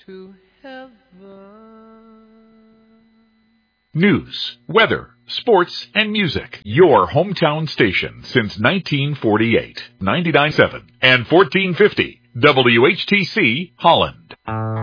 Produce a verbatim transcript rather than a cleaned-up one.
to heaven. News, weather, sports, and music. Your hometown station since nineteen forty-eight. ninety-nine point seven and fourteen fifty W H T C Holland.